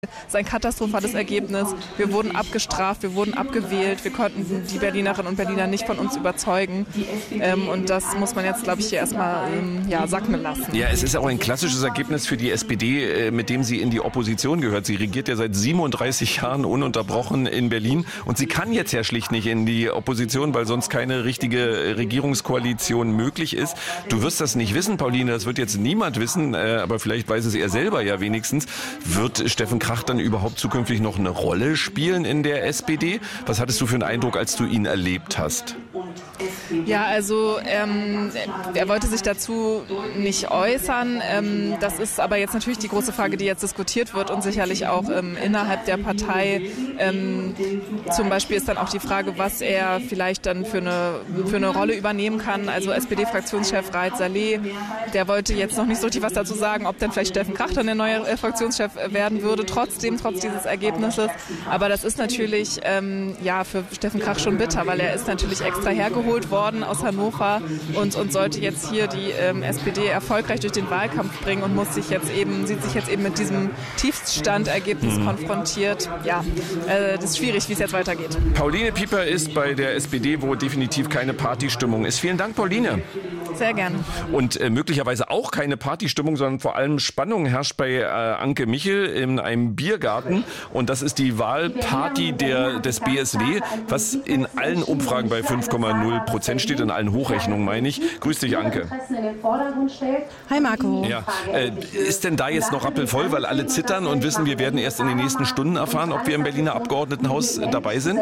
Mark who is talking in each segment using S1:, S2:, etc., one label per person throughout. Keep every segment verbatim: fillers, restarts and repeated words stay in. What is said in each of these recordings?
S1: Es ist ein katastrophales Ergebnis. Wir wurden abgestraft, wir wurden abgewählt, wir konnten die Berlinerinnen und Berliner nicht von uns überzeugen. Ähm, und das muss man jetzt, glaube ich, hier erstmal ähm, ja, sacken lassen.
S2: Ja, es ist auch ein klassisches Ergebnis für die S P D, äh, mit dem sie in die Opposition gehört. Sie regiert ja seit siebenunddreißig Jahren ununterbrochen in Berlin und sie kann jetzt ja schlicht nicht in die Opposition, weil sonst keine richtige Regierungskoalition möglich ist. Du wirst das nicht wissen, Pauline, das wird jetzt niemand wissen, äh, aber vielleicht weiß es er selber ja wenigstens. Wird Steffen Krach dann überhaupt zukünftig noch eine Rolle spielen in der S P D? Was hattest du für einen Eindruck, als du ihn erlebt hast?
S1: Ja, also ähm, er wollte sich dazu nicht äußern. Ähm, das ist aber jetzt natürlich die große Frage, die jetzt diskutiert wird und sicherlich auch ähm, innerhalb der Partei. Ähm, zum Beispiel ist dann auch die Frage, was er vielleicht dann für eine, für eine Rolle übernehmen kann. Also S P D-Fraktionschef Raed Saleh, der wollte jetzt noch nicht so richtig was dazu sagen, ob dann vielleicht Steffen Krach dann der neue äh, Fraktionschef werden würde, trotzdem, trotz dieses Ergebnisses. Aber das ist natürlich ähm, ja, für Steffen Krach schon bitter, weil er ist natürlich extra hergeholt worden aus Hannover und, und sollte jetzt hier die ähm, S P D erfolgreich durch den Wahlkampf bringen und muss sich jetzt eben, sieht sich jetzt eben mit diesem Tiefststandergebnis mhm. konfrontiert. Ja, äh, das ist schwierig, wie es jetzt weitergeht.
S2: Pauline Pieper ist bei der S P D, wo definitiv keine Partystimmung ist. Vielen Dank, Pauline.
S1: Sehr gerne.
S2: Und äh, möglicherweise auch keine Partystimmung, sondern vor allem Spannung herrscht bei äh, Anke Michel in einem Biergarten. Und das ist die Wahlparty der, des B S W, was in allen Umfragen bei fünf Komma null Prozent steht, in allen Hochrechnungen meine ich. Grüß dich, Anke.
S3: Hi, Marco.
S2: Ja, äh, ist denn da jetzt noch rappelvoll, weil alle zittern und wissen, wir werden erst in den nächsten Stunden erfahren, ob wir im Berliner Abgeordnetenhaus dabei sind?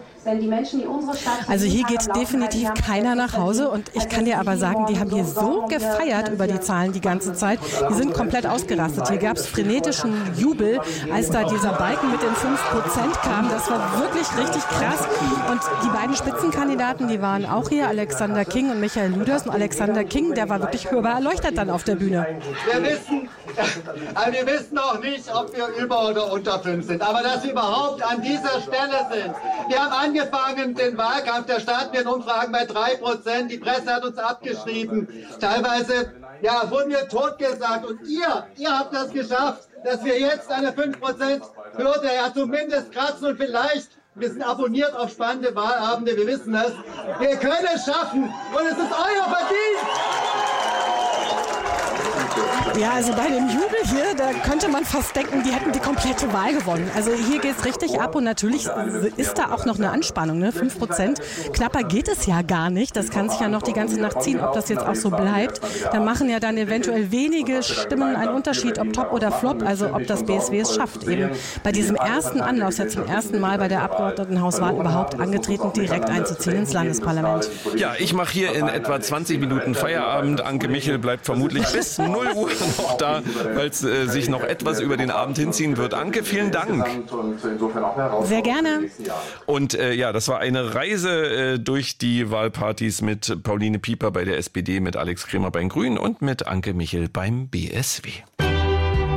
S3: Also hier geht definitiv keiner nach Hause und ich kann dir aber sagen, die haben hier so gefeiert über die Zahlen die ganze Zeit. Die sind komplett ausgerastet. Hier gab es frenetischen Jubel, als da dieser Balken mit den fünf Prozent kam. Das war wirklich richtig krass. Und die beiden Spitzenkandidaten, die waren auch hier, Alexander King und Michael Lüders. Und Alexander King, der war wirklich hörbar erleuchtet dann auf der Bühne.
S4: Wir wissen, aber wir wissen auch nicht, ob wir über oder unter fünf sind. Aber dass wir überhaupt an dieser Stelle sind. Wir haben angefangen, den Wahlkampf, der starten wir in Umfragen bei drei Prozent. Die Presse hat uns abgeschrieben. Teilweise ja, wurden wir totgesagt. Und ihr, ihr habt das geschafft, dass wir jetzt eine fünf Prozent Hürde ja zumindest kratzen und vielleicht, wir sind abonniert auf spannende Wahlabende, wir wissen es. Wir können es schaffen und es ist euer Verdienst.
S3: Ja, also bei dem Jubel hier, da könnte man fast denken, die hätten die komplette Wahl gewonnen. Also hier geht es richtig ab und natürlich ist da auch noch eine Anspannung, ne? fünf Prozent. Knapper geht es ja gar nicht. Das kann sich ja noch die ganze Nacht ziehen, ob das jetzt auch so bleibt. Da machen ja dann eventuell wenige Stimmen einen Unterschied, ob Top oder Flop, also ob das B S W es schafft, eben bei diesem ersten Anlauf, ja zum ersten Mal bei der Abgeordnetenhauswahl überhaupt angetreten, direkt einzuziehen ins Landesparlament.
S2: Ja, ich mache hier in etwa zwanzig Minuten Feierabend. Anke Michel bleibt vermutlich bis null Uhr noch da, weil es äh, sich noch etwas über den Abend hinziehen wird. Anke, vielen Dank.
S3: Sehr gerne.
S2: Und äh, ja, das war eine Reise äh, durch die Wahlpartys mit Pauline Pieper bei der S P D, mit Alex Kremer bei den Grünen und mit Anke Michel beim B S W.